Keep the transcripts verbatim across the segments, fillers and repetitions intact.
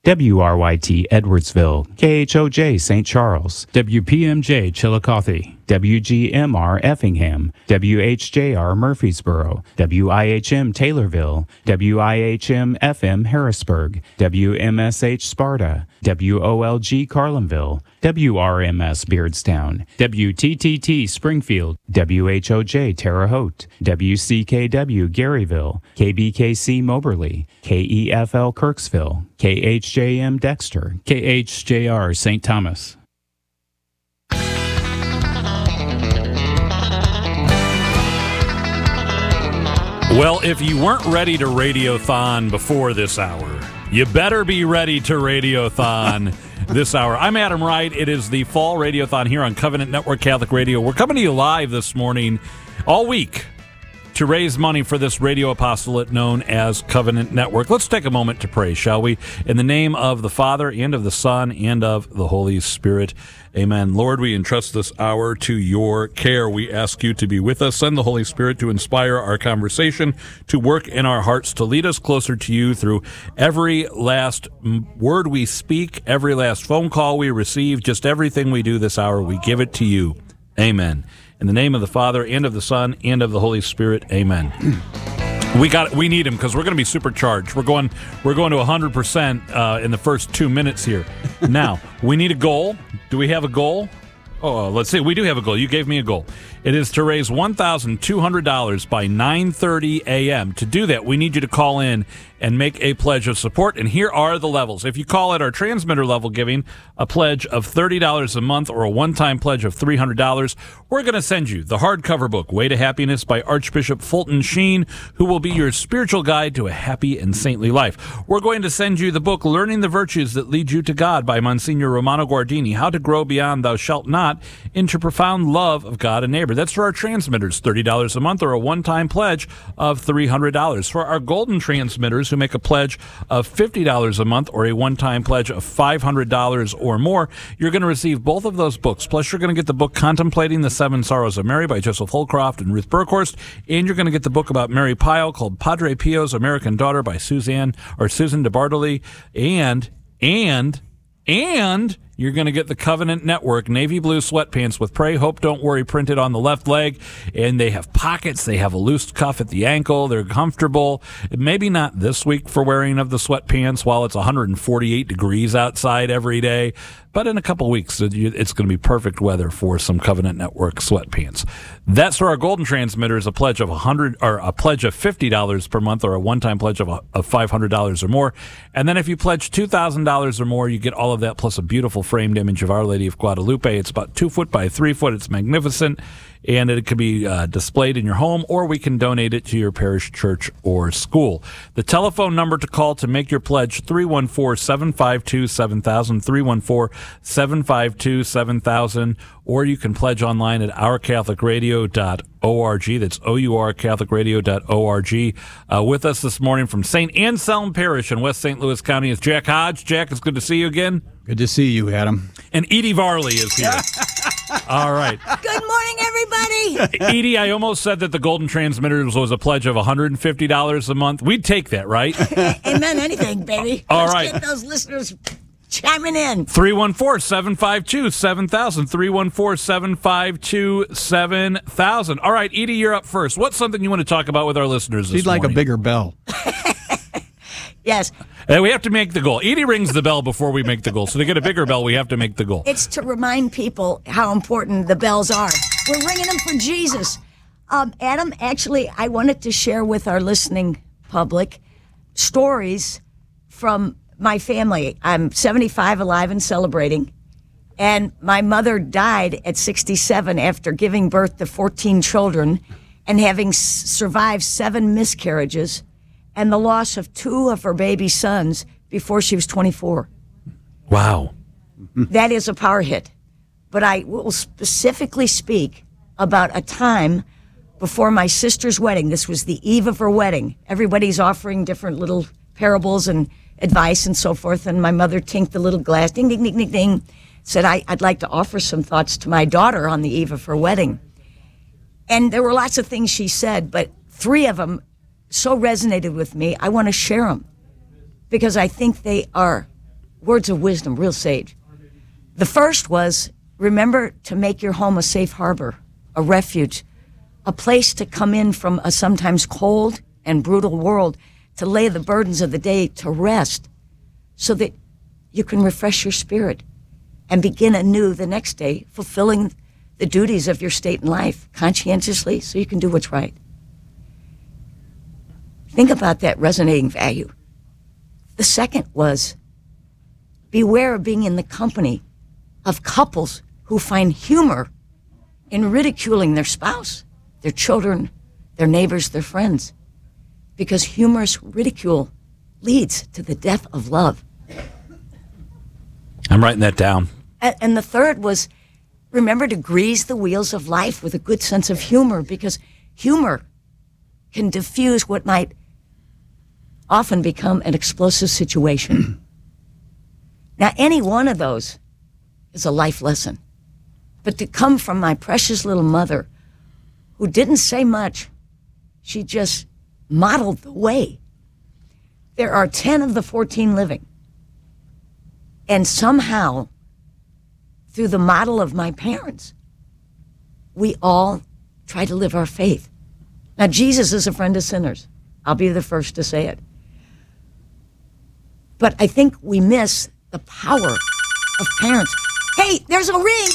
W R Y T Edwardsville, K H O J Saint Charles, W P M J Chillicothe, W G M R Effingham, W H J R Murfreesboro, W I H M Taylorville, W I H M F M Harrisburg, W M S H Sparta, W O L G Carlinville, W R M S Beardstown, W T T T Springfield, W H O J Terre Haute, W C K W Garyville, K B K C Moberly, K E F L Kirksville, K H J M Dexter, K H J R Saint Thomas. Well, if you weren't ready to Radiothon before this hour, you better be ready to Radiothon this hour. I'm Adam Wright. It is the Fall Radiothon here on Covenant Network Catholic Radio. We're coming to you live this morning, all week, to raise money for this radio apostolate known as Covenant Network. Let's take a moment to pray, shall we? In the name of the Father, and of the Son, and of the Holy Spirit. Amen. Lord, we entrust this hour to your care. We ask you to be with us. Send the Holy Spirit to inspire our conversation, to work in our hearts, to lead us closer to you through every last word we speak, every last phone call we receive, just everything we do this hour, we give it to you. Amen. In the name of the Father, and of the Son, and of the Holy Spirit. Amen. We got we need him because we're going to be supercharged. We're going we're going to one hundred percent uh, in the first two minutes here. Now, we need a goal. Do we have a goal? Oh, let's see. We do have a goal. You gave me a goal. It is to raise one thousand two hundred dollars by nine thirty a.m. To do that, we need you to call in and make a pledge of support. And here are the levels. If you call at our transmitter level giving, a pledge of thirty dollars a month or a one-time pledge of three hundred dollars, we're going to send you the hardcover book, Way to Happiness by Archbishop Fulton Sheen, who will be your spiritual guide to a happy and saintly life. We're going to send you the book, Learning the Virtues That Lead You to God by Monsignor Romano Guardini, How to Grow Beyond Thou Shalt Not into Profound Love of God and Neighbor. That's for our transmitters, thirty dollars a month or a one-time pledge of three hundred dollars. For our golden transmitters who make a pledge of fifty dollars a month or a one-time pledge of five hundred dollars or more, you're going to receive both of those books. Plus, you're going to get the book Contemplating the Seven Sorrows of Mary by Joseph Holcroft and Ruth Burkhorst, and you're going to get the book about Mary Pyle called Padre Pio's American Daughter by Suzanne or Susan DeBartoli, and and and you're going to get the Covenant Network navy blue sweatpants with Pray, Hope, Don't Worry printed on the left leg. And they have pockets. They have a loose cuff at the ankle. They're comfortable. Maybe not this week for wearing of the sweatpants while it's one hundred forty-eight degrees outside every day. But in a couple weeks, it's going to be perfect weather for some Covenant Network sweatpants. That's for our golden transmitters, a pledge of one hundred or a pledge of fifty dollars per month or a one-time pledge of, of five hundred dollars or more. And then if you pledge two thousand dollars or more, you get all of that plus a beautiful framed image of Our Lady of Guadalupe. It's about two foot by three foot. It's magnificent. And it can be uh, displayed in your home, or we can donate it to your parish, church, or school. The telephone number to call to make your pledge, three one four, seven five two, seven thousand, three one four, seven five two, seven thousand, or you can pledge online at our catholic radio dot org. That's O U R catholic radio dot org. Uh, with us this morning from Saint Anselm Parish in West Saint Louis County is Jack Hodge. Jack, it's good to see you again. Good to see you, Adam. And Edie Varley is here. All right. Good morning, everybody. Edie, I almost said that the Golden Transmitters was a pledge of one hundred fifty dollars a month. We'd take that, right? Amen, anything, baby. All Let's right. get those listeners chiming in. three one four, seven five two, seven thousand. three one four, seven five two, seven thousand. All right, Edie, you're up first. What's something you want to talk about with our listeners this She'd like morning? a bigger bell. Yes. Uh, we have to make the goal. Edie rings the bell before we make the goal. So to get a bigger bell, we have to make the goal. It's to remind people how important the bells are. We're ringing them for Jesus. Um, Adam, actually, I wanted to share with our listening public stories from my family. I'm seventy-five, alive and celebrating. And my mother died at sixty-seven after giving birth to fourteen children and having s- survived seven miscarriages and the loss of two of her baby sons before she was twenty-four. Wow. That is a power hit. But I will specifically speak about a time before my sister's wedding. This was the eve of her wedding. Everybody's offering different little parables and advice and so forth. And my mother tinked the little glass, ding, ding, ding, ding, ding, said, I, I'd like to offer some thoughts to my daughter on the eve of her wedding. And there were lots of things she said, but three of them so resonated with me, I want to share them because I think they are words of wisdom, real sage. The first was, remember to make your home a safe harbor, a refuge, a place to come in from a sometimes cold and brutal world, to lay the burdens of the day to rest so that you can refresh your spirit and begin anew the next day, fulfilling the duties of your state in life conscientiously so you can do what's right. Think about that resonating value. The second was, beware of being in the company of couples who find humor in ridiculing their spouse, their children, their neighbors, their friends, because humorous ridicule leads to the death of love. I'm writing that down. And, and the third was, remember to grease the wheels of life with a good sense of humor, because humor can diffuse what might often become an explosive situation. Now, any one of those is a life lesson. But to come from my precious little mother, who didn't say much, she just modeled the way. There are ten of the fourteen living. And somehow, through the model of my parents, we all try to live our faith. Now, Jesus is a friend of sinners. I'll be the first to say it. But I think we miss the power of parents. Hey, there's a ring.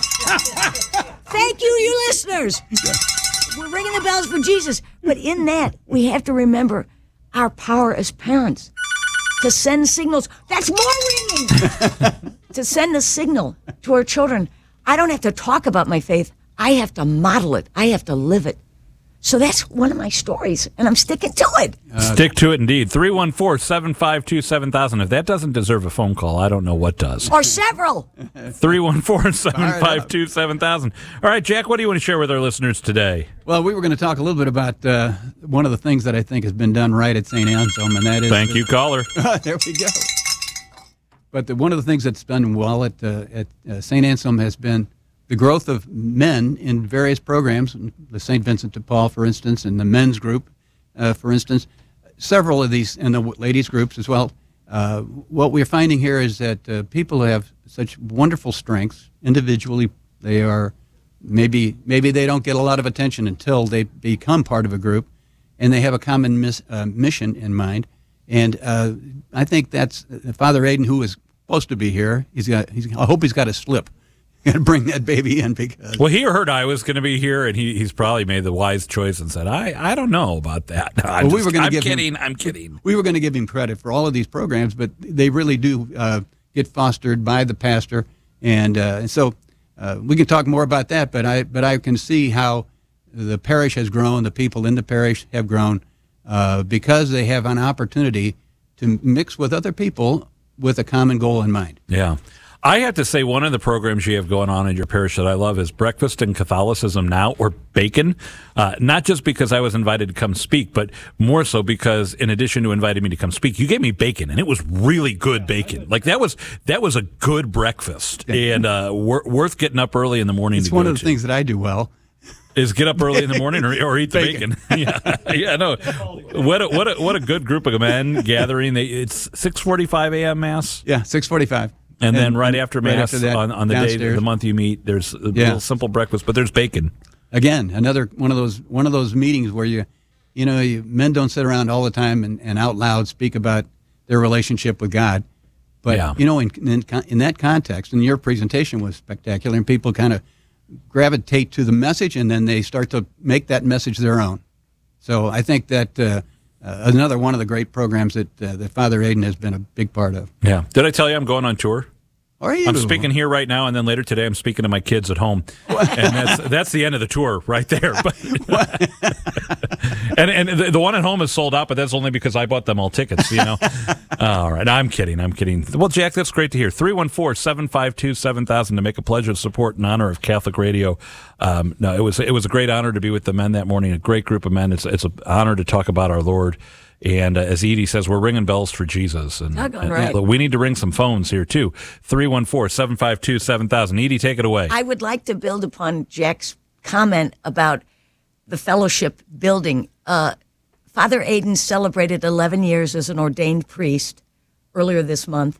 Thank you, you listeners. We're ringing the bells for Jesus. But in that, we have to remember our power as parents to send signals. That's more ringing. To send a signal to our children. I don't have to talk about my faith. I have to model it. I have to live it. So that's one of my stories, and I'm sticking to it. Uh, Stick to it, indeed. three one four, seven five two, seven thousand. If that doesn't deserve a phone call, I don't know what does. Or several. three one four, seven five two, seven thousand. All right, Jack, what do you want to share with our listeners today? Well, we were going to talk a little bit about uh, one of the things that I think has been done right at Saint Anselm, and that is... Thank you, caller. There we go. But the, one of the things that's done well at, uh, at uh, Saint Anselm has been the growth of men in various programs, the Saint Vincent de Paul, for instance, and the men's group, uh, for instance, several of these, and the ladies' groups as well. Uh, what we're finding here is that uh, people have such wonderful strengths individually. They are maybe maybe they don't get a lot of attention until they become part of a group, and they have a common mis, uh, mission in mind. And uh, I think that's uh, Father Aiden, who is supposed to be here. He's got. He's, I hope he's got a slip. Got to bring that baby in because. Well, he heard I was going to be here, and he, he's probably made the wise choice and said, "I, I don't know about that." No, I'm, well, we just, were gonna I'm give kidding. Him, I'm kidding. We were going to give him credit for all of these programs, but they really do uh, get fostered by the pastor, and uh, and so uh, we can talk more about that. But I but I can see how the parish has grown, the people in the parish have grown uh, because they have an opportunity to mix with other people with a common goal in mind. Yeah. I have to say, one of the programs you have going on in your parish that I love is Breakfast in Catholicism Now, or Bacon. Uh, not just because I was invited to come speak, but more so because, in addition to inviting me to come speak, you gave me bacon, and it was really good bacon. Like that was that was a good breakfast, and uh, wor- worth getting up early in the morning. It's to one go of the to. things that I do well. Is get up early in the morning or, or eat the bacon. bacon. yeah, yeah, no. What a, what a, what a good group of men gathering. They, it's six forty-five a.m. Mass. Yeah, six forty-five. And, and then right after Mass, right after that, on, on the downstairs. day of the month you meet, there's a yeah. little simple breakfast, but there's bacon. Again, another one of those one of those meetings where you, you know, you, men don't sit around all the time and, and out loud speak about their relationship with God. But, yeah. you know, in, in in that context, and your presentation was spectacular, and people kind of gravitate to the message, and then they start to make that message their own. So I think that uh, uh, another one of the great programs that uh, that Father Aiden has been a big part of. Yeah. Did I tell you I'm going on tour? Are you? I'm speaking here right now, and then later today I'm speaking to my kids at home, and that's that's the end of the tour right there. But, and and the, the one at home is sold out, but that's only because I bought them all tickets. You know. All right, I'm kidding. I'm kidding. Well, Jack, that's great to hear. three one four, seven five two, seven thousand to make a pledge of support in honor of Catholic Radio. Um, no, it was it was a great honor to be with the men that morning. A great group of men. It's it's an honor to talk about our Lord. And uh, as Edie says, we're ringing bells for Jesus. And, and right. we need to ring some phones here, too. three one four, seven five two, seven thousand. Edie, take it away. I would like to build upon Jack's comment about the fellowship building. Uh, Father Aiden celebrated eleven years as an ordained priest earlier this month.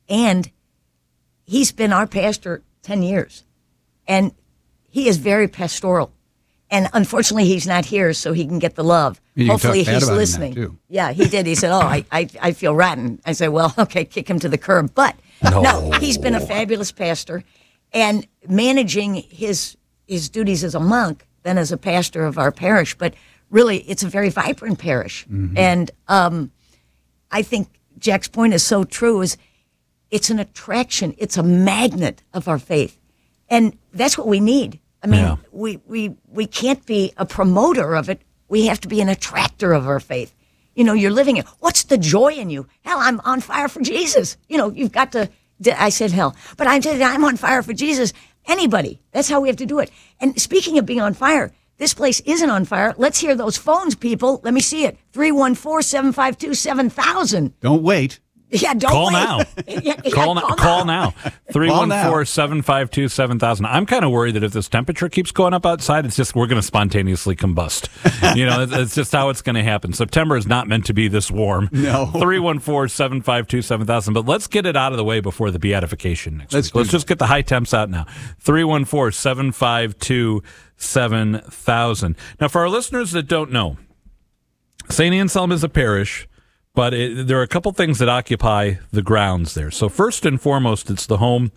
And he's been our pastor ten years. And he is very pastoral. And unfortunately, he's not here, so he can get the love. You Hopefully, can talk bad he's about him listening. now, too. Yeah, he did. He said, oh, I, I, I feel rotten. I said, well, okay, kick him to the curb. But No. no, he's been a fabulous pastor. And managing his his duties as a monk than as a pastor of our parish. But really, it's a very vibrant parish. Mm-hmm. And um, I think Jack's point is so true, is it's an attraction. It's a magnet of our faith. And that's what we need. I mean, Yeah. we, we, we can't be a promoter of it. We have to be an attractor of our faith. You know, you're living it. What's the joy in you? Hell, I'm on fire for Jesus. You know, you've got to, I said hell, but I'm, I'm on fire for Jesus. Anybody. That's how we have to do it. And speaking of being on fire, this place isn't on fire. Let's hear those phones, people. Let me see it. three one four, seven five two, seven thousand. Don't wait. Yeah, don't Call wait. now. Yeah, yeah, Call, now. Call now. three one four, seven five two, seven thousand. I'm kind of worried that if this temperature keeps going up outside, it's just we're going to spontaneously combust. You know, it's, it's just how it's going to happen. September is not meant to be this warm. No. three one four, seven five two, seven thousand. But let's get it out of the way before the beatification next Let's week. do Let's that. just get the high temps out now. three one four, seven five two, seven thousand. Now, for our listeners that don't know, Saint Anselm is a parish, but it, there are a couple things that occupy the grounds there. So first and foremost, it's the home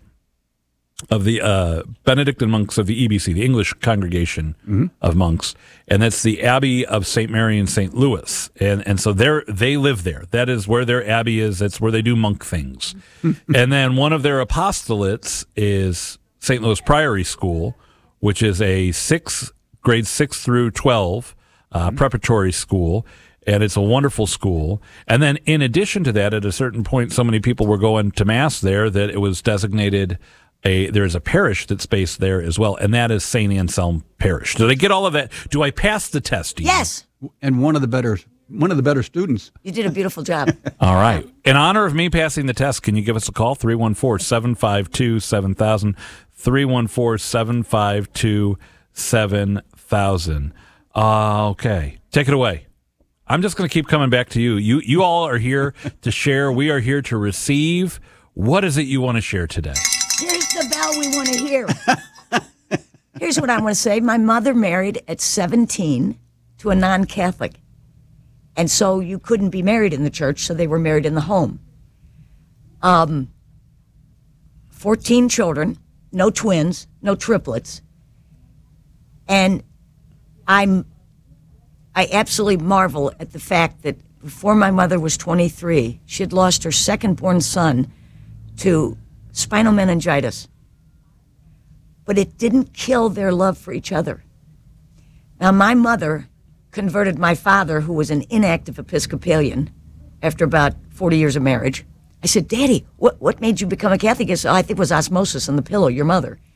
of the uh, Benedictine monks of the E B C, the English Congregation mm-hmm. of Monks, and that's the Abbey of Saint Mary in Saint Louis. And and so they they live there. That is where their abbey is. That's where they do monk things. And then one of their apostolates is Saint Louis Priory School, which is a six grade six through twelve uh, mm-hmm. preparatory school. And it's a wonderful school. And then in addition to that, at a certain point, so many people were going to Mass there that it was designated a, there's a parish that's based there as well. And that is Saint Anselm Parish. Did I get all of that? Do I pass the test? Ian? Yes. And one of the better one of the better students. You did a beautiful job. All right. In honor of me passing the test, can you give us a call? three one four, seven five two, seven thousand. three one four, seven five two, seven thousand. Uh, okay. Take it away. I'm just going to keep coming back to you. You you all are here to share. We are here to receive. What is it you want to share today? Here's the bell we want to hear. Here's what I want to say. My mother married at seventeen to a non-Catholic. And so you couldn't be married in the church, so they were married in the home. Um, fourteen children, no twins, no triplets. And I'm... I absolutely marvel at the fact that before my mother was twenty-three, she had lost her second-born son to spinal meningitis. But it didn't kill their love for each other. Now, my mother converted my father, who was an inactive Episcopalian, after about forty years of marriage. I said, Daddy, what, what made you become a Catholic? He said, oh, I think it was osmosis in the pillow, your mother.